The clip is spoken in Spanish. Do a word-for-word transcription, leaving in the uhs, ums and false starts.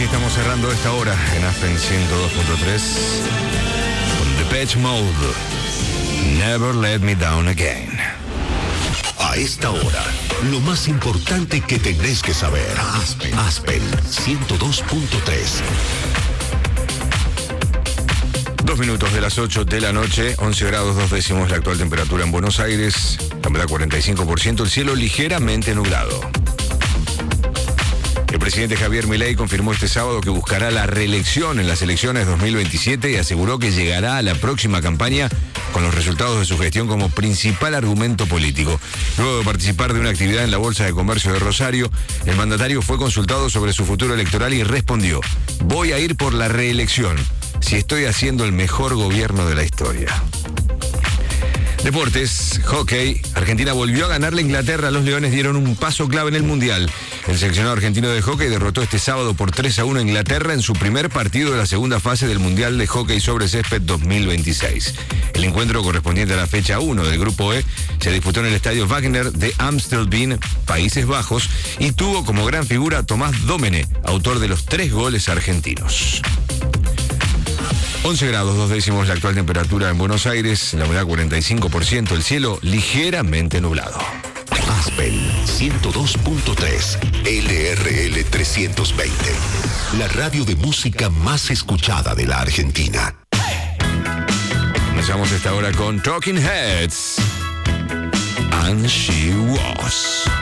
estamos cerrando esta hora en Aspen ciento dos punto tres con Depeche Mode, Never Let Me Down Again. A esta hora, lo más importante que tenés que saber. Aspen, Aspen ciento dos punto tres. Dos minutos de las ocho de la noche, once grados dos décimos la actual temperatura en Buenos Aires, la humedad cuarenta y cinco por ciento, el cielo ligeramente nublado. El presidente Javier Milei confirmó este sábado que buscará la reelección en las elecciones dos mil veintisiete y aseguró que llegará a la próxima campaña con los resultados de su gestión como principal argumento político. Luego de participar de una actividad en la Bolsa de Comercio de Rosario, el mandatario fue consultado sobre su futuro electoral y respondió: voy a ir por la reelección, si estoy haciendo el mejor gobierno de la historia. Deportes, hockey. Argentina volvió a ganarle a Inglaterra. Los Leones dieron un paso clave en el Mundial. El seleccionado argentino de hockey derrotó este sábado por tres a uno a Inglaterra en su primer partido de la segunda fase del Mundial de Hockey sobre Césped dos mil veintiséis. El encuentro correspondiente a la fecha uno del Grupo E se disputó en el Estadio Wagner de Amstelveen, Países Bajos, y tuvo como gran figura a Tomás Domene, autor de los tres goles argentinos. once grados dos décimos la actual temperatura en Buenos Aires, la humedad cuarenta y cinco por ciento, el cielo ligeramente nublado. Aspen ciento dos punto tres, L R L trescientos veinte, la radio de música más escuchada de la Argentina. Comenzamos esta hora con Talking Heads, And She Was.